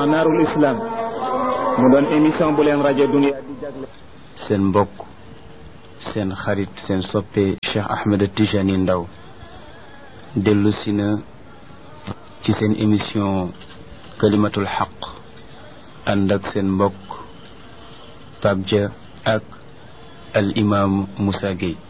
Manarul Islam mu doon émission bu leen rajo Dunia di jagle seen mbokk seen xarit seen soppe Cheikh Ahmed Tijani Ndaw dellu si na ci seen émission kalimatul xaq ànd ak seen mbokk Pape Dia ak al imam Moussa Gueye